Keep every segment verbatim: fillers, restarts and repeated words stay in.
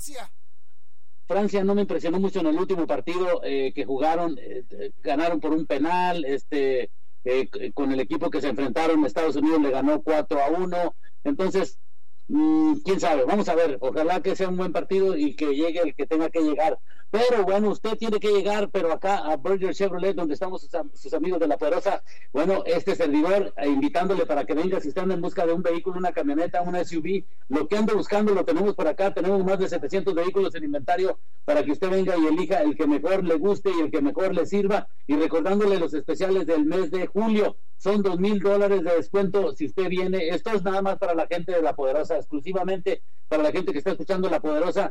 Francia? Francia no me impresionó mucho en el último partido eh, que jugaron, eh, ganaron por un penal, este, eh, con el equipo que se enfrentaron, Estados Unidos le ganó cuatro a uno, entonces, mmm, quién sabe, vamos a ver, ojalá que sea un buen partido y que llegue el que tenga que llegar, pero bueno, usted tiene que llegar, pero acá a Berger Chevrolet, donde estamos sus, sus amigos de La Poderosa, bueno, este servidor, eh, invitándole para que venga, si están en busca de un vehículo, una camioneta, una S U V, lo que ande buscando lo tenemos por acá, tenemos más de setecientos vehículos en inventario, para que usted venga y elija el que mejor le guste y el que mejor le sirva, y recordándole los especiales del mes de julio, son dos mil dólares de descuento si usted viene, esto es nada más para la gente de La Poderosa, exclusivamente para la gente que está escuchando La Poderosa,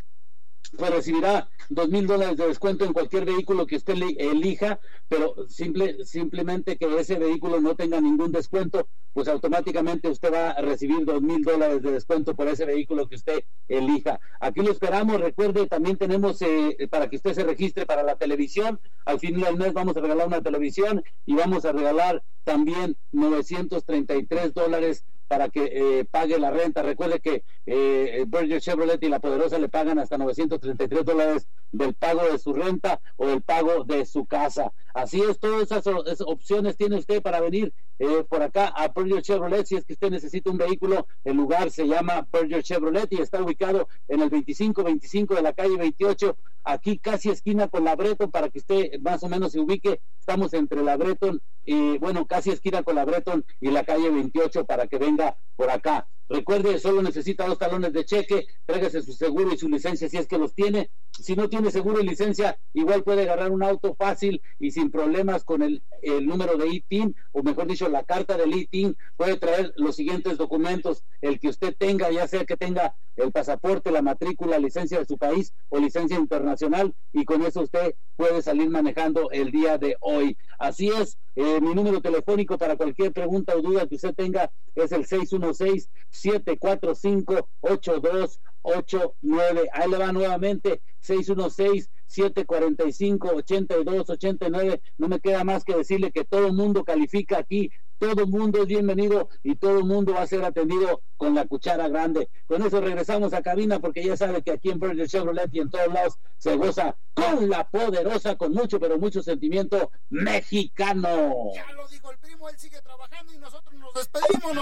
pues recibirá dos mil dólares de descuento en cualquier vehículo que usted le elija, pero simple, simplemente que ese vehículo no tenga ningún descuento, pues automáticamente usted va a recibir dos mil dólares de descuento por ese vehículo que usted elija. Aquí lo esperamos, recuerde, también tenemos eh, para que usted se registre para la televisión, al final del mes vamos a regalar una televisión y vamos a regalar también novecientos treinta y tres dólares para que eh, pague la renta. Recuerde que eh, Berger Chevrolet y La Poderosa le pagan hasta novecientos treinta y tres dólares del pago de su renta o del pago de su casa. Así es, todas esas, esas opciones tiene usted para venir eh, por acá a Berger Chevrolet. Si es que usted necesita un vehículo, el lugar se llama Berger Chevrolet y está ubicado en el veinticinco veinticinco de la calle veintiocho, aquí casi esquina con la Breton, para que usted más o menos se ubique. Estamos entre la Breton y, bueno, casi esquina con la Breton y la calle veintiocho, para que venga por acá. Recuerde, solo necesita dos talones de cheque, tráigase su seguro y su licencia si es que los tiene. Si no tiene seguro y licencia, igual puede agarrar un auto fácil y sin problemas con el, el número de I T I N, o mejor dicho, la carta del I T I N. Puede traer los siguientes documentos, el que usted tenga, ya sea que tenga el pasaporte, la matrícula, licencia de su país o licencia internacional, y con eso usted puede salir manejando el día de hoy. Así es, eh, mi número telefónico para cualquier pregunta o duda que usted tenga es el seis uno seis, siete cuatro cinco, ocho dos ocho nueve. Ahí le va nuevamente, seis uno seis, siete cuatro cinco, ocho dos ocho nueve. No me queda más que decirle que todo el mundo califica aquí, todo el mundo es bienvenido y todo el mundo va a ser atendido con la cuchara grande. Con eso regresamos a cabina, porque ya sabe que aquí en Berger Chevrolet y en todos lados se goza con La Poderosa, con mucho, pero mucho sentimiento mexicano. Ya lo dijo el primo, él sigue trabajando y nosotros nos despedimos.